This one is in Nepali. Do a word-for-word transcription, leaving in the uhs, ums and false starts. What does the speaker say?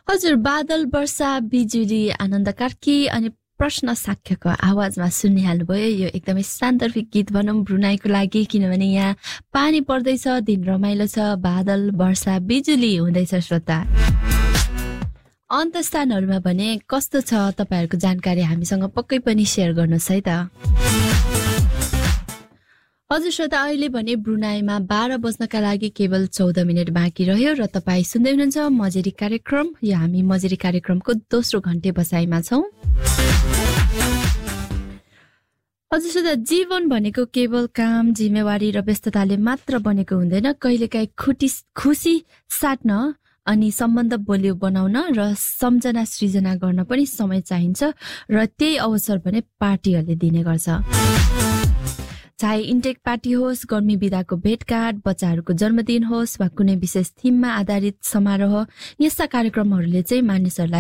हजुर, बादल वर्षा बिजुली आनन्द कार्की अनि प्रश्न साक्यको आवाजमा सुनिहाल्नुभयो। यो एकदमै सान्दर्भिक गीत भनौँ ब्रुनाईको लागि, किनभने यहाँ पानी पर्दैछ, दिन रमाइलो छ, बादल वर्षा बिजुली हुँदैछ। श्रोता, अन्त स्थानहरूमा भने कस्तो छ तपाईँहरूको जानकारी हामीसँग पक्कै पनि सेयर गर्नुहोस् है त। हजुर श्रोता, अहिले भने ब्रुनाईमा बाह्र बज्नका लागि केवल चौध मिनट बाँकी रह्यो र तपाईँ सुन्दै हुनुहुन्छ मजेरी कार्यक्रम। यो हामी मजेरी कार्यक्रमको दोस्रो घन्टे बसाइमा छौँ। हजुर श्रोता, जीवन भनेको केवल काम, जिम्मेवारी र व्यस्तताले मात्र बनेको हुँदैन। कहिलेकाहीँ खुटी खुसी साट्न अनि सम्बन्ध बलियो बनाउन र सम्झना सृजना गर्न पनि समय चाहिन्छ र त्यही अवसर भने पार्टीहरूले दिने गर्छ। चाहे इन्टेक पार्टी होस्, गर्मी बिदाको भेटघाट, बच्चाहरूको जन्मदिन होस् वा कुनै विशेष थिममा आधारित समारोह, यस्ता कार्यक्रमहरूले चाहिँ मानिसहरूलाई